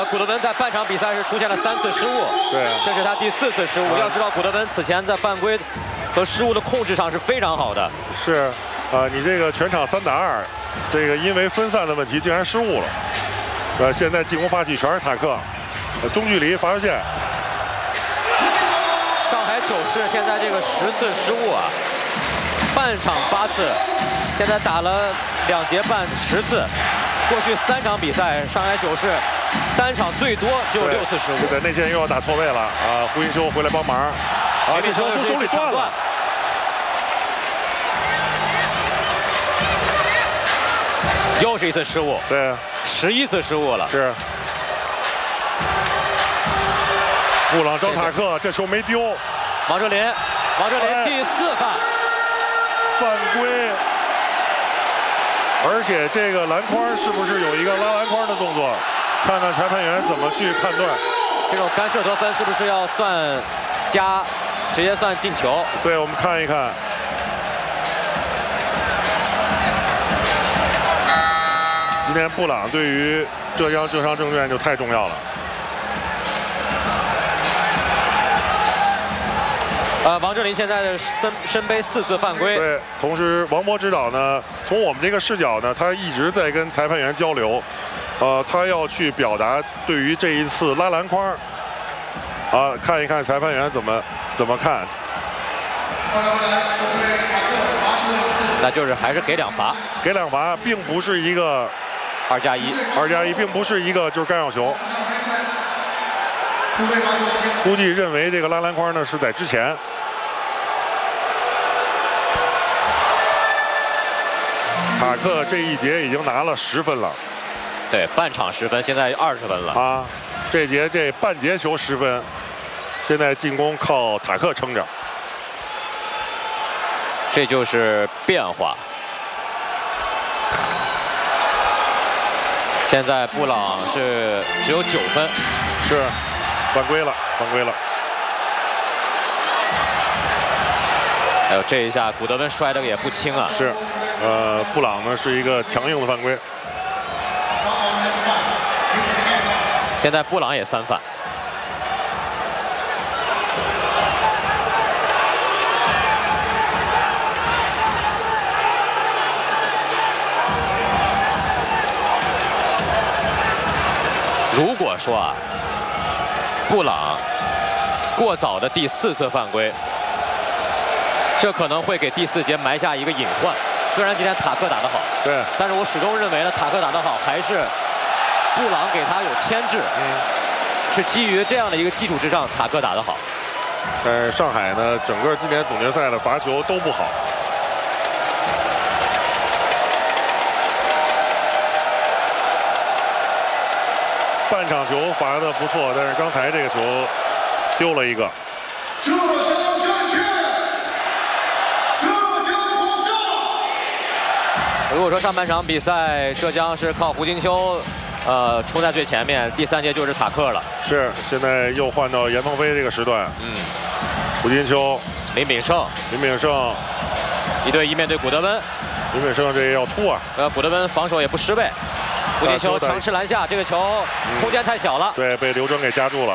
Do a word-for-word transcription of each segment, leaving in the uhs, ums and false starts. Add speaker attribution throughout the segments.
Speaker 1: 古德温在半场比赛是出现了三次失误，
Speaker 2: 对，
Speaker 1: 这是他第四次失误。要知道，古德温此前在犯规和失误的控制上是非常好的。
Speaker 2: 是，啊、呃，你这个全场三打二，这个因为分散的问题竟然失误了。呃，现在进攻发起全是塔克，呃、中距离罚球线。
Speaker 1: 上海九世现在这个十次失误啊，半场八次，现在打了两节半十次。过去三场比赛，上海九世单场最多只有六次失误。
Speaker 2: 对，内线又要打错位了啊！胡金秋回来帮忙，啊，这球从手里断了。
Speaker 1: 又是一次失误，
Speaker 2: 对，
Speaker 1: 十一次失误了。
Speaker 2: 是。布朗招塔克，这球没丢。
Speaker 1: 王哲林，王哲林第四犯，
Speaker 2: 犯规。而且这个篮筐是不是有一个拉篮筐的动作？看看裁判员怎么去判断。
Speaker 1: 这种干涉得分是不是要算加，直接算进球？
Speaker 2: 对，我们看一看。今天布朗对于浙江浙商证券就太重要了。
Speaker 1: 呃，王哲林现在的身身背四次犯规。
Speaker 2: 对，同时王波指导呢，从我们这个视角呢，他一直在跟裁判员交流，呃，他要去表达对于这一次拉篮筐，啊，看一看裁判员怎么怎么看。
Speaker 1: 那就是还是给两罚，
Speaker 2: 给两罚，并不是一个
Speaker 1: 二加一，
Speaker 2: 二加一，并不是一个就是干扰球。估计认为这个拉篮筐呢是在之前。塔克这一节已经拿了十分了，
Speaker 1: 对，半场十分，现在二十分了
Speaker 2: 啊！这节这半节球十分，现在进攻靠塔克撑着，
Speaker 1: 这就是变化。现在布朗是只有九分，
Speaker 2: 是。犯规了，犯规了。
Speaker 1: 还有这一下，古德温摔的也不轻啊。
Speaker 2: 是，呃，布朗呢是一个强硬的犯规。
Speaker 1: 现在布朗也三犯。如果说啊。布朗过早的第四次犯规，这可能会给第四节埋下一个隐患。虽然今天塔克打得好，
Speaker 2: 对，
Speaker 1: 但是我始终认为呢，塔克打得好还是布朗给他有牵制，嗯，是基于这样的一个基础之上，塔克打得好。
Speaker 2: 但是上海呢，整个今年总决赛的罚球都不好。半场球罚的不错，但是刚才这个球丢了一个。浙江证券，浙江国校。
Speaker 1: 如果说上半场比赛浙江是靠胡金秋，呃，冲在最前面，第三节就是塔克了。
Speaker 2: 是，现在又换到严鹏飞这个时段。嗯，胡金秋、
Speaker 1: 林炳胜、
Speaker 2: 林炳胜
Speaker 1: 一对一面对古德温。
Speaker 2: 林炳胜这也要突啊！
Speaker 1: 呃，古德温防守也不失位。胡金秋强吃篮下，这个球空间太小了，
Speaker 2: 对，被刘铮给夹住了。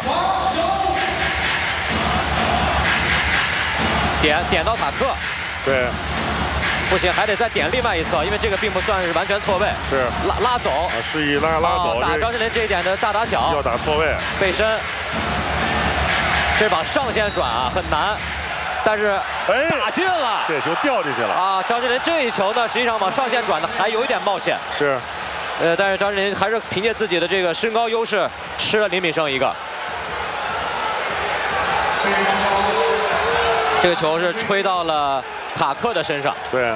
Speaker 1: 点点到塔克，
Speaker 2: 对，
Speaker 1: 不行，还得再点另外一侧，因为这个并不算是完全错位。
Speaker 2: 是
Speaker 1: 拉拉走，
Speaker 2: 啊，示意拉拉走。
Speaker 1: 打张智霖这一点的大打小，
Speaker 2: 要打错位，
Speaker 1: 背身，这把上线转啊很难，但是
Speaker 2: 哎
Speaker 1: 打进了，
Speaker 2: 这球掉进去了
Speaker 1: 啊！张智霖这一球呢，实际上往上线转的还有一点冒险。
Speaker 2: 是。
Speaker 1: 呃，但是张智霖还是凭借自己的这个身高优势吃了林炳胜一个。这个球是吹到了塔克的身上。
Speaker 2: 对。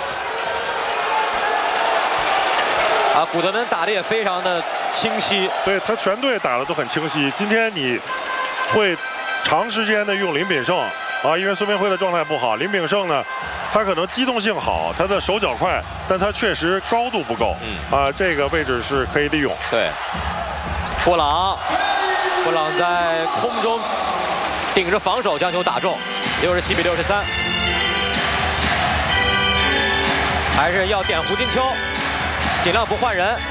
Speaker 1: 啊，古德温打的也非常的清晰。
Speaker 2: 对他全队打的都很清晰。今天你会长时间的用林炳胜啊，因为孙明辉的状态不好。林炳胜呢？他可能机动性好，他的手脚快，但他确实高度不够。嗯啊，这个位置是可以利用。
Speaker 1: 对，布朗，布朗在空中顶着防守将球打中，六十七比六十三。还是要点胡金秋，尽量不换人。